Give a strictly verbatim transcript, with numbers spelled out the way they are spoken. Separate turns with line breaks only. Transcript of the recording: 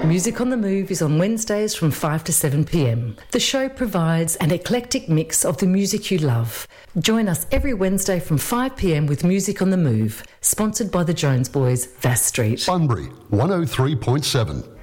Music on the Move is on Wednesdays from five to seven p m. The show provides an eclectic mix of the music you love. Join us every Wednesday from five p m with Music on the Move, sponsored by the Jones Boys, Vass Street.
Bunbury, one oh three point seven.